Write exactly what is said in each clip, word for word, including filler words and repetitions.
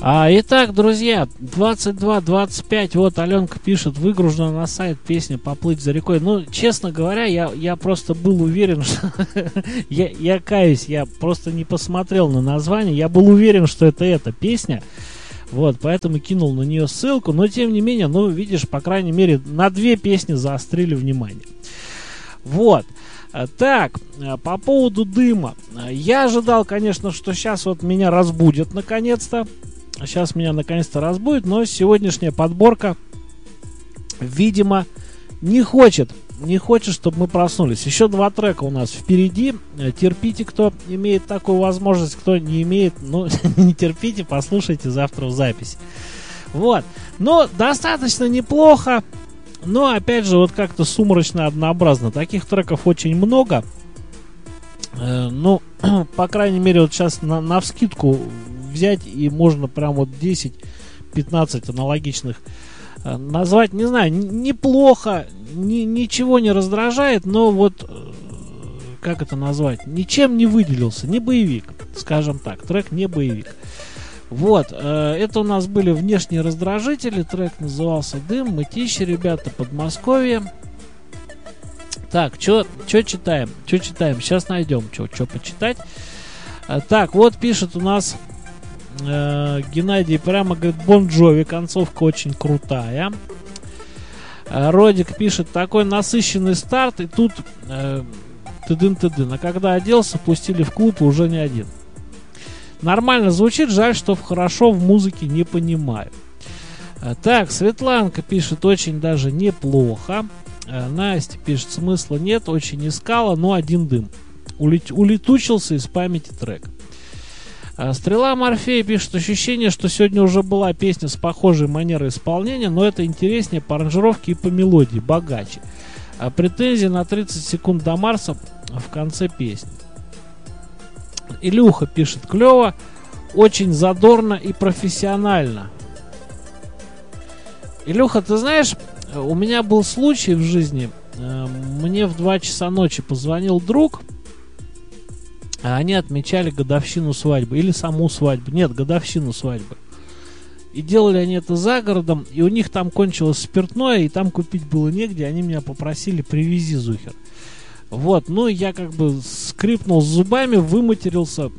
А, итак, друзья, двадцать два двадцать пять, вот Аленка пишет, выгружена на сайт песня «Поплыть за рекой». Ну, честно говоря, я, я просто был уверен, что... я, я каюсь, я просто не посмотрел на название. Я был уверен, что это эта песня. Вот, поэтому кинул на нее ссылку. Но, тем не менее, ну, видишь, по крайней мере, на две песни заострили внимание. Вот. Так, по поводу дыма. Я ожидал, конечно, что сейчас вот меня разбудят наконец-то. Сейчас меня наконец-то разбудит, но сегодняшняя подборка, видимо, не хочет, не хочет, чтобы мы проснулись. Еще два трека у нас впереди. Терпите, кто имеет такую возможность, кто не имеет, ну, не терпите, послушайте завтра в записи. Вот, но достаточно неплохо, но, опять же, вот как-то сумрачно, однообразно. Таких треков очень много. Э, ну, по крайней мере, вот сейчас на, навскидку взять, и можно прям вот десять-пятнадцать аналогичных э, назвать. Не знаю, н- неплохо, ни, ничего не раздражает, но вот, э, как это назвать, ничем не выделился, не боевик, скажем так, трек не боевик. Вот, э, это у нас были внешние раздражители, трек назывался «Дым», Мытищи, ребята, Подмосковье. Так, что читаем, что читаем, сейчас найдем, что почитать. э, Так, вот пишет у нас Э, Геннадий прямо говорит: Бон Джови, концовка очень крутая. э, Родик пишет: такой насыщенный старт, и тут э, тыдын-тыдын. А когда оделся, пустили в клуб, и уже не один. Нормально звучит, жаль, что хорошо в музыке не понимаю. э, Так, Светланка пишет: очень даже неплохо. э, Настя пишет: смысла нет, очень искала, но один дым. Улет- улетучился из памяти трек. Стрела Морфея пишет: ощущение, что сегодня уже была песня с похожей манерой исполнения, но это интереснее по аранжировке и по мелодии, богаче. А претензии на тридцать секунд до Марса в конце песни. Илюха пишет: клево, очень задорно и профессионально. Илюха, ты знаешь, у меня был случай в жизни. Мне в два часа ночи позвонил друг. Они отмечали годовщину свадьбы. Или саму свадьбу. Нет, годовщину свадьбы. И делали они это за городом. И у них там кончилось спиртное. И там купить было негде. Они меня попросили: привези, Зухер. Вот, ну я как бы скрипнул зубами, выматерился.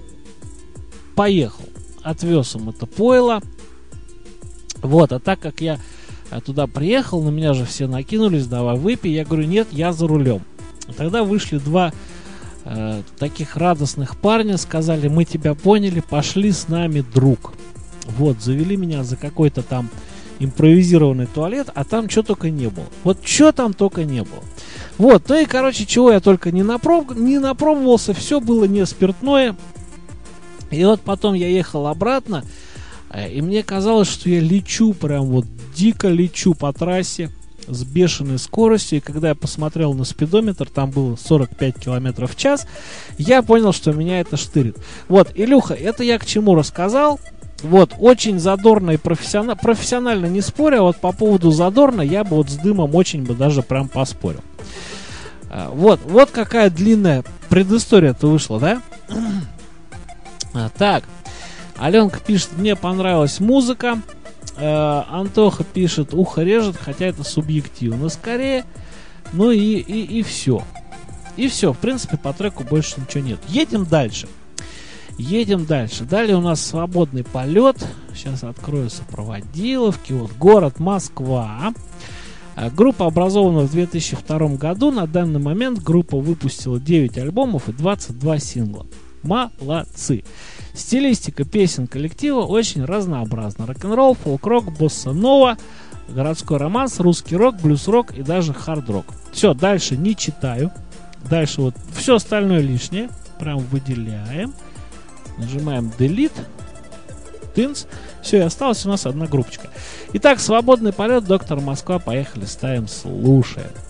Поехал. Отвез им это пойло. Вот, а так как я туда приехал, на меня же все накинулись: давай выпей. Я говорю: нет, я за рулем. Тогда вышли два Э, таких радостных парня, сказали: мы тебя поняли, пошли с нами, друг. Вот, завели меня за какой-то там импровизированный туалет, а там что только не было. Вот что там только не было. Вот, ну и, короче, чего я только не, напроб... не напробовался, все было не спиртное. И вот потом я ехал обратно, э, и мне казалось, что я лечу, прям вот дико лечу по трассе с бешеной скоростью. И когда я посмотрел на спидометр, там было сорок пять километров в час, я понял, что меня это штырит. Вот, Илюха, это я к чему рассказал. Вот, очень задорно и профессионально, профессионально не спорю, а вот по поводу задорно я бы вот с дымом очень бы даже прям поспорил. А, вот, вот какая длинная предыстория-то вышла, да? а, так, Аленка пишет: мне понравилась музыка. Антоха пишет: ухо режет, хотя это субъективно скорее. Ну и, и, и все. И все. В принципе, по треку больше ничего нет. Едем дальше. Едем дальше. Далее у нас свободный полет. Сейчас открою сопроводиловки. Вот город Москва. Группа образована в две тысячи втором году. На данный момент группа выпустила девять альбомов и двадцать два сингла. Молодцы. Стилистика песен коллектива очень разнообразна. Рок-н-ролл, фолк-рок, босса-нова, городской романс, русский рок, блюз-рок и даже хард-рок. Все, дальше не читаю. Дальше вот все остальное лишнее. Прям выделяем. Нажимаем Delete. Тынц. Все, и осталась у нас одна группочка. Итак, свободный полет, Доктор Москва. Поехали, ставим, слушаем.